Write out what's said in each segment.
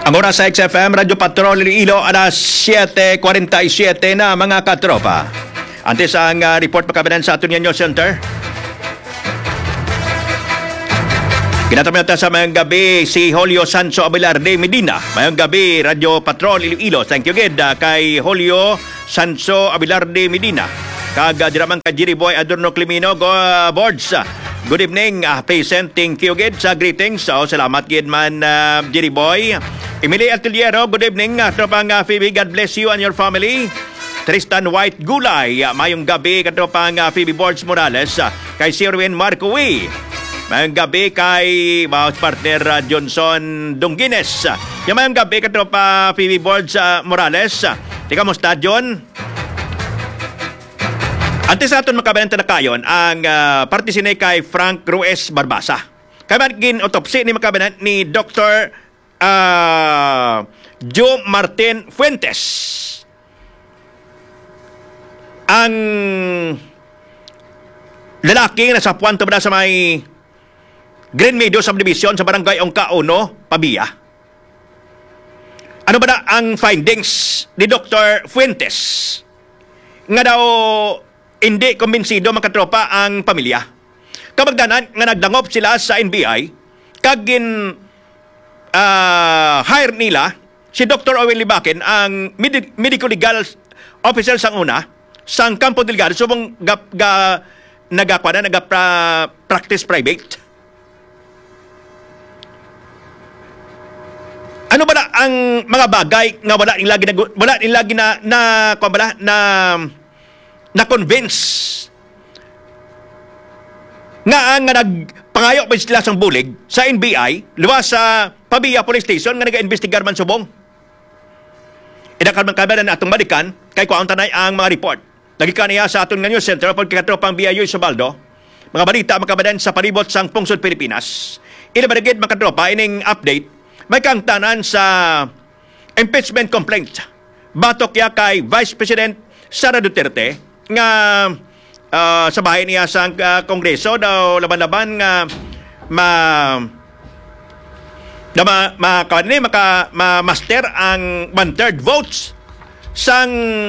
Ang oras sa XFM, Radyo Patrol Iloilo, alas 7:47 na mga katropa. Antes ang report pagkabinan sa aton News Center. Kinatapos natin sa mayang gabi si Julio Sancho Abelarde Medina. Mayang gabi, Radyo Patrol Iloilo. Thank you gid kay Julio Sancho Abelarde Medina. Kagadiramang ka Jiri Boy Adorno Climino Boards. Good evening, present. Thank you gid sa greetings. So, salamat gid man Jiri Boy. Emily Altiliero, good evening. Tropang Phoebe, God bless you and your family. Tristan White Gulay, mayong gabi. Katropang Phoebe Boards Morales. Kay Sirwin Marcowi. Mayong gabi kay mouse partner Johnson Dungines. Mayong gabi katropa Phoebe Boards Morales. Kamusta John? Antes sa aton makabalanta na kayon ang partisine kay Frank Ruiz Barbasa. Kaya magiging autopsy ni makabalan ni Dr. Joe Martin Fuentes. Ang lalaki na sa puwanto ba sa may Green Meadow Subdivision sa Barangay Ongka 1, Pabia. Ano ba na ang findings ni Dr. Fuentes? Nga daw hindi kumbinsido makatropa ang pamilya. Kabagdanan nga nagdangop sila sa NBI kagin hire nila si Dr. Owen Libaken ang medical legal officer sang una sang Campo Delgado subong practice private. Ano ba na ang mga bagay nga wala nilagi na convince nga nagpangayo pa sila sang bulig sa NBI luwas sa Pabia Police Station nga naga-investigar man subong. Idakal man kabalan na atong balikan kay kuang tanay ang mga report. Nagikan niya sa aton nga News Center pagkatropang BIU Subaldo. Mga balita makabalan sa palibot sang pungsod Pilipinas. Ilabarigid makatropa ining update may kangtanan sa impeachment complaint. Batok ya kay Vice President Sara Duterte nga sa bahay niya sa Kongreso daw laban-laban nga master ang 1/3 votes sang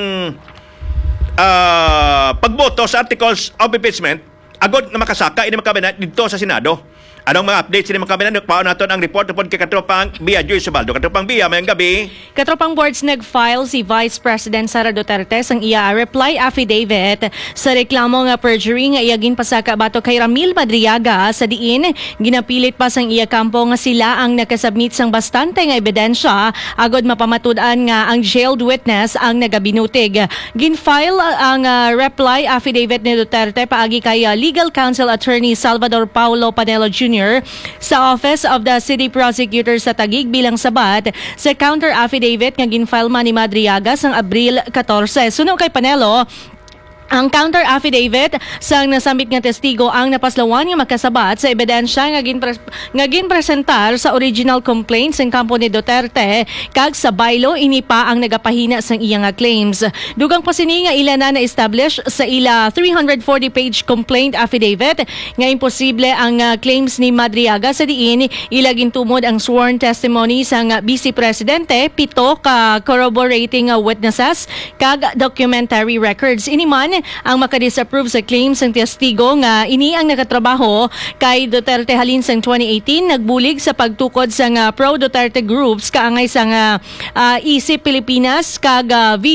pagboto sa articles of impeachment agod na makasaka ini makabinet dito sa Senado. Anong mga updates sa mga kabinet? Nagpao natin ang report tungkol kay Katropang Bia Joy Subaldo. Katropang Bia, mayang gabi. Katropang Boards nag-file si Vice President Sara Duterte sang iya reply affidavit sa reklamo nga perjury nga iyagin pasaka bato kay Ramil Madriaga sa diin ginapilit pa sang iya kampo nga sila ang nakasubmit sang bastante nga ebidensya agod mapamatud-an nga ang jailed witness ang nagabinutig. Gin-file ang reply affidavit ni Duterte paagi kay Legal Counsel Attorney Salvador Paulo Panelo Jr. sa Office of the City Prosecutor sa Taguig bilang sabat sa counter affidavit nga ginfile man ni Madriaga sang Abril 14. Suno kay Panelo, ang counter affidavit sang nasambit nga testigo ang napaslawan nga makasabat sa ebidensya nga ginpresentar sa original complaint sang kampo ni Duterte kag sa baylo ini pa ang nagapahina sang iya nga claims. Dugang pa sini nga ila na establish sa ila 340-page complaint affidavit nga imposible ang claims ni Madriaga sa diin ila gintumod ang sworn testimony sang Vice Presidente, 7 ka corroborating witnesses kag documentary records. Ini man ang makadisapprove sa claims ng testigo nga ini ang nakatrabaho kay Duterte halin sang 2018 nagbulig sa pagtukod sa pro-Duterte groups kaangay sa Isip Pilipinas kag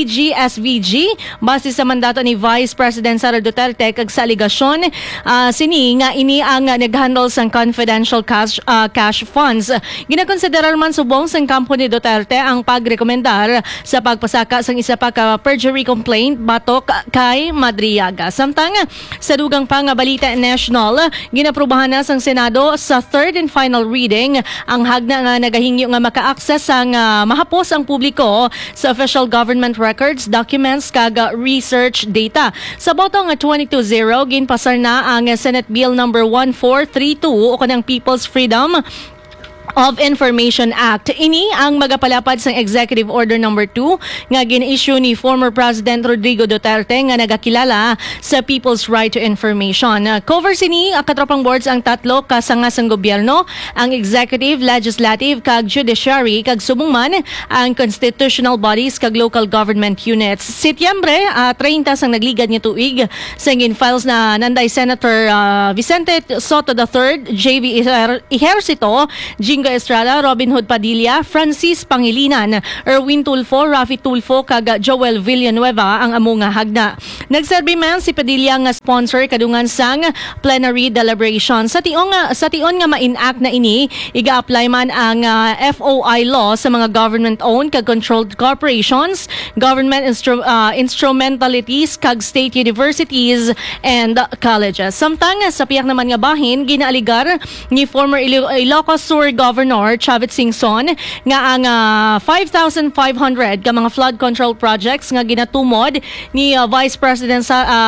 VG-SVG base sa mandato ni Vice President Sara Duterte kag sa aligasyon sini nga ini ang naghandle sang confidential cash funds. Ginakonsiderar man subong sang kampo ni Duterte ang pagrekomendar sa pagpasaka sang isa pa ka perjury complaint batok kay Madriaga. Samtang sa dugang pa nga balita national, ginaprubahan na sang Senado sa third and final reading ang hagna nga nagahingyo nga maka-access sang mahapos ang publiko sa official government records, documents kag research data. Sa boto nga 22-0 ginpasar na ang Senate Bill number 1432 o kanang People's Freedom of Information Act. Ini ang magapalapad sa Executive Order Number 2 nga gin-issue ni former President Rodrigo Duterte nga nagakilala sa People's Right to Information. Cover sini katropang boards ang tatlo kasangasang gobyerno, ang Executive, Legislative, kag Judiciary, kag subungman ang constitutional bodies kag local government units. Setyembre 30 sang nagligad nga tuig sa gin-files na nanday Senator Vicente Soto III, JV Ejercito, Jingo Estrada, Robin Hood Padilla, Francis Pangilinan, Erwin Tulfo, Rafi Tulfo, kag Joel Villanueva ang amo nga hagna. Nagserbi man si Padilla nga sponsor kadungan sang plenary deliberation. Sa tion nga ma-enact na ini, iga-apply man ang FOI law sa mga government-owned kag controlled corporations, government instrumentalities kag state universities and colleges. Samtang sa piyak naman nga bahin, ginaaligar ni former Ilocos Sur Governor Chavit Singson nga ang 5,500 ka mga flood control projects nga ginatumod ni Vice President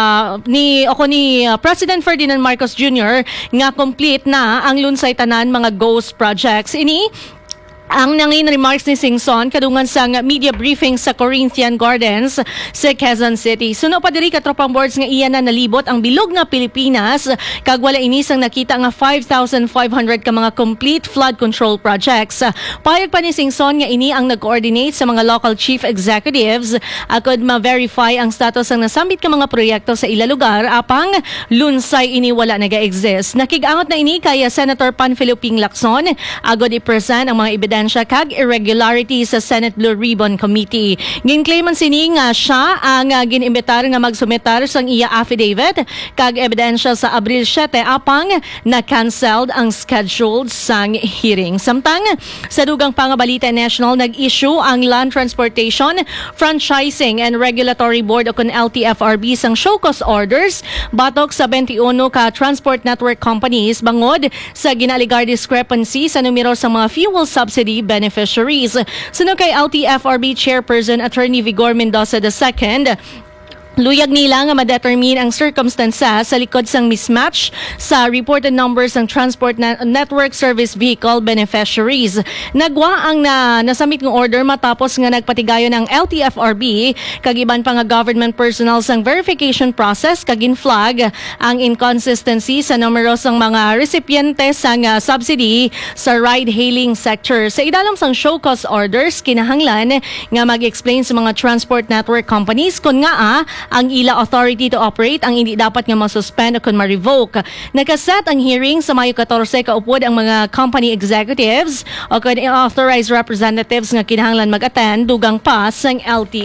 ni President Ferdinand Marcos Jr. nga complete na ang lunsay tanan mga ghost projects. Ini ang nangin remarks ni Singson kadungan sa media briefing sa Corinthian Gardens sa Quezon City. Suno pa diri katropang boards nga iya na nalibot ang bilog nga Pilipinas kag wala inisang nakita nga 5,500 ka mga complete flood control projects. Payag pa ni Singson nga ini ang nag-coordinate sa mga local chief executives akod ma-verify ang status ng nasambit ka mga proyekto sa ila lugar apang lunsay ini wala naga-exist. Nakigangot na ini kaya Senator Panfilo Ping Lacson agod i-present ang mga ebidensya kag irregularity sa Senate Blue Ribbon Committee. Ginclaiman sini nga siya ang ginimbitar nga magsumetar sang iya affidavit kag ebidensya sa Abril 7 apang na-cancelled ang scheduled sang hearing. Samtang sa dugang pangabalita national, nag-issue ang Land Transportation, Franchising and Regulatory Board o kun LTFRB sang show cause orders batok sa 21 ka transport network companies bangod sa ginaligar discrepancy sa numero sa mga fuel subsidy beneficiaries. Sunod kay LTFRB Chairperson Attorney Vigor Mendoza II, luyag nila nga ma-determine ang circumstances sa likod sang mismatch sa reported numbers ng transport network service vehicle beneficiaries. Nagwa ang nasamit ng order matapos nga nagpatigayon ng LTFRB kag iban pa nga government personnel sang verification process kag in-flag ang inconsistency sa numero sang mga recipiente sang subsidy sa ride-hailing sector. Sa idalom sang show cause orders, kinahanglan nga mag-explain sa mga transport network companies kung nga ang ila authority to operate ang hindi dapat nga masuspend o kung ma-revoke. Nakaset ang hearing sa Mayo 14 kaupod ang mga company executives o kung authorized representatives nga kinahanglan mag-attend dugang pa sang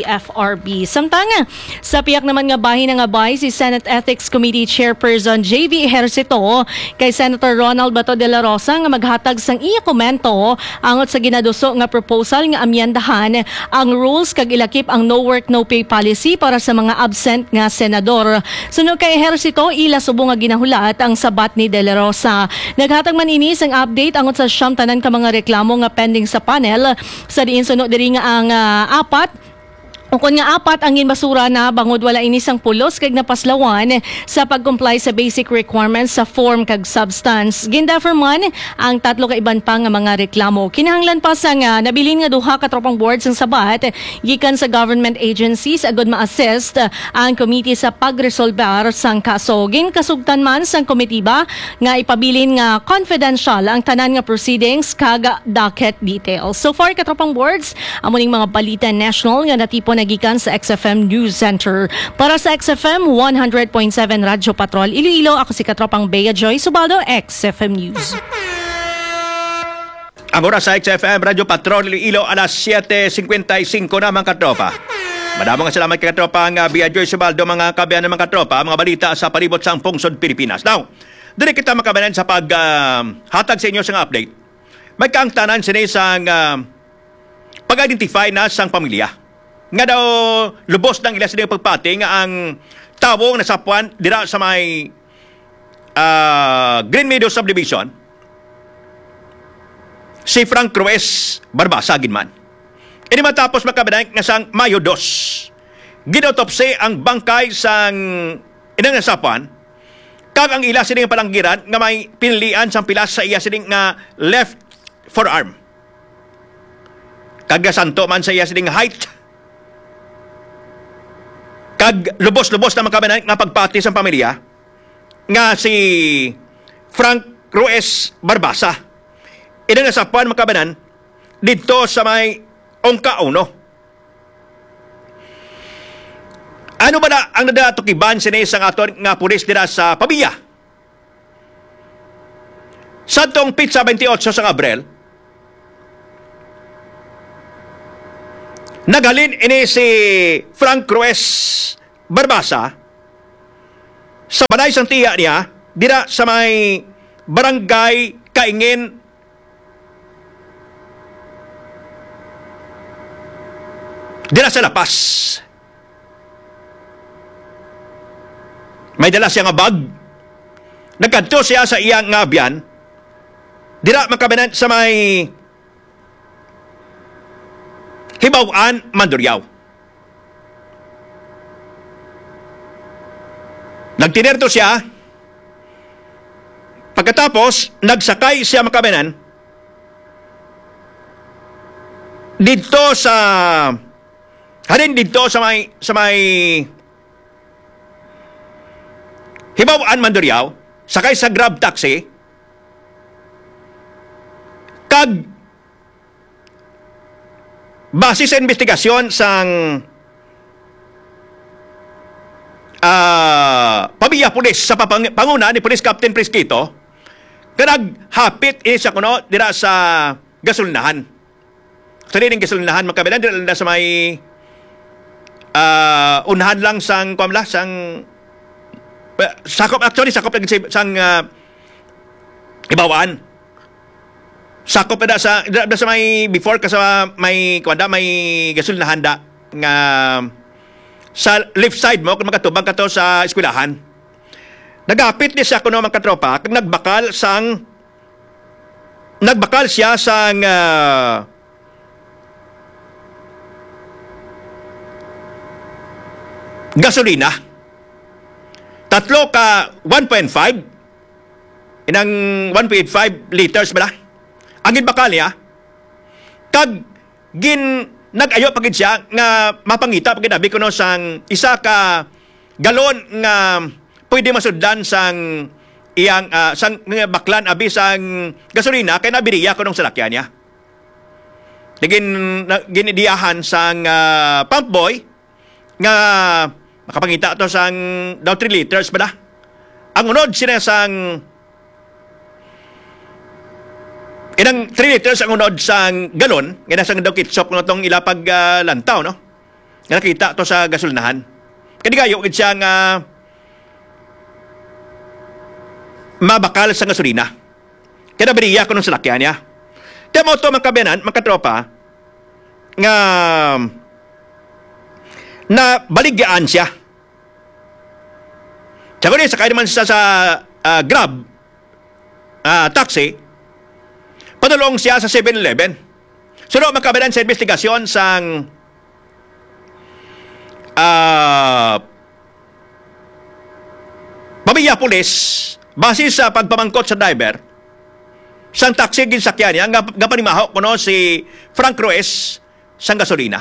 LTFRB. Samtang sa piyak naman nga bahin nga bay si Senate Ethics Committee Chairperson JV Ejercito kay Senator Ronald Bato de la Rosa nga maghatag sang iya komento angot sa ginaduso nga proposal nga amyendahan ang rules kag ilakip ang no work no pay policy para sa mga absent nga senador. Sunod kay Ejercito, ila subo nga ginahulat ang sabat ni De La Rosa. Naghatag man ini sang update angot sa siyam tanan ka mga reklamo nga pending sa panel sa diin sunod diri nga ang apat o kung nga apat ang ginbasura na bangod wala inisang pulos kag napaslawan sa pag-comply sa basic requirements sa form kag substance. Gindafer man ang tatlo ka iban pa nga mga reklamo. Kinahanglan pa sa nga nabilin nga duha ka tropang boards ang sabat gikan sa government agencies agud ma-assist ang committee sa pagresolbar sang kaso. Ginkasugtan man sang komitiba nga ipabilin nga confidential ang tanan nga proceedings kag docket details. So far katropang boards amuning mga balita national nga natipon nagikan sa XFM News Center. Para sa XFM 100.7 Radyo Patrol Iloilo, ako si Katropang Bea Joy Subaldo, XFM News. Ang oras sa XFM Radyo Patrol Iloilo, alas 7:55 na mga katropa. Madamang salamat kay Katropang Bea Joy Subaldo, mga kabayan ng mga katropa, mga balita sa palibot sang pungsod Pilipinas. Now, dire kita makabanan sa paghatag sa inyo sang update. May kaangtanan sinisang pag-identify na sang pamilya. Nga daw lubos ng ilas ng pagpati nga ang tawong nasapuan dira sa may Green Meadows Subdivision si Frank Ruiz Barbasa ginman. Ini matapos makabanay nga sang Mayo 2 ginautopsi ang bangkay sang inang nasapuan kag ang ila sining palanggiran nga may pinilian sang pilas sa iya sining nga left forearm. Kag santo man sa iya sining height. Kag lubos-lubos na makabanan nga pagpati sa pamilya nga si Frank Ruiz Barbasa. Ina nga sapan makabanan dito sa may Ongka 1. Ano ba na ang nadatukiban sinis ang aton nga pulis dira sa Pabia? Santong Pizza 28 sa Abril, naghalin ini si Frank Ruiz Barbasa sa balay sang tiya niya dira sa may barangay Kaingin dira sa Lapas. May dala siya nga bag. Nagkadto siya sa iyang nga biyan dira makabanan sa may Hibaw-an, Mandurriao. Nagtinerto siya. Pagkatapos, nagsakay siya makabanan dito sa may Hibaw-an, Mandurriao, sakay sa Grab taxi, kag base sa investigasyon sang Pabia Pulis sa panguna ni Police Captain Prisquito, naghapit ini siya kuno dira sa gasolinahan. Sa ning gasolinahan makabilan dira sa may unahan lang sang sakop lang sang Ibawaan. Sakop na sa may before ka sa may gasolinahan da nga sa left side mo kung makatubang ka to sa eskwelahan. Nagapit ni siya kuno mga katropa kag nagbakal siya sang gasolina. Tatlo ka 1.5 inang 1.5 liters ba? Ang ginbakal niya kag nag-ayo pagid siya nga mapangita pagid abi kuno sang isa ka galon nga pwede masudlan sang iyang sang baklan abi sang gasolina kay nabiriya kuno sa lakyan niya. Ginidiyahan sang pump boy nga makapangita to sang daw 3 liters ba? Ang unod sila sang inang 3 liters ang unod sang galon, nga sang daw kitsok no tong ilapag lantaw, no? Nga nakita to sa gasolinahan. Kadigayo gid siya nga mabakal sa gasolina. Kaya nabiriya ko nung salakyan niya. Kaya mo ito magkabiyanan, magkatropa, nga na baligyaan siya. Tsaka rin, sakay naman siya sa Grab taxi, padulong siya sa 7-Eleven. Sunod magkabilan sa investigasyon sang Pabia Pulis, base sa pagpamangkot sa driver, sang taxi ginsakyan niya, nga panimahok kuno si Frank Ruiz sang gasolina.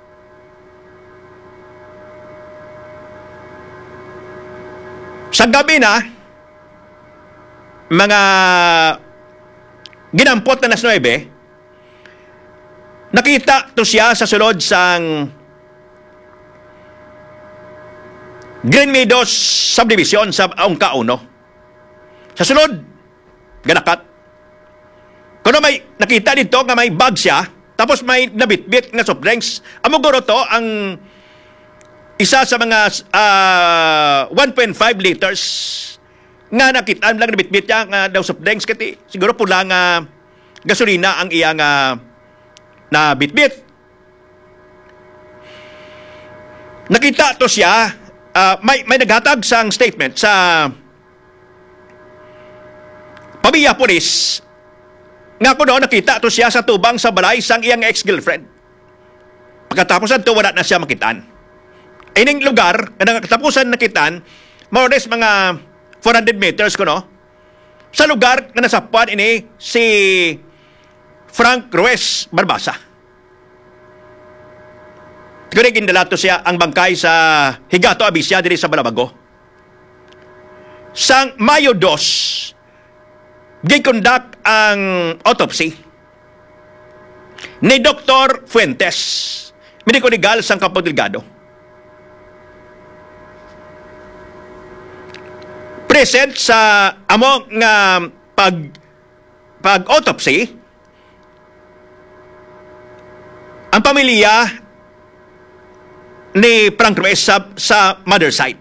Sa gabi na, mga ginampot na nas 9, nakita to siya sa sulod sang Green Meadows Subdivision sa Ongka 1. Sa sulod, ganakat. Kuno may nakita dito nga may bag siya, tapos may nabitbit nga soft drinks. Amuguro to ang isa sa mga 1.5 liters nga nakita lang nabitbit niya nga daw soft drinks kati siguro pula nga gasolina ang iya nga na bitbit. Nakita to siya, may naghatag sang statement sa Pabia Police nga kuno nakita to siya sa tubang sa balay sang iyang ex-girlfriend. Pagkatapos ito, wala na siya makitaan. Ining lugar, katapusan nakitaan, more or less mga 400 meters kuno, sa lugar na nasapuan ini si Frank Ruiz Barbasa. Kaya gindalato siya ang bangkay sa Higato Abisya diri sa Balabago. Sang Mayo 2, gikondak ang autopsy ni Dr. Fuentes, mediko legal sang Campo Delgado. Present sa among nga pag-autopsy ang pamilya ni Frank Ruiz sa mother side.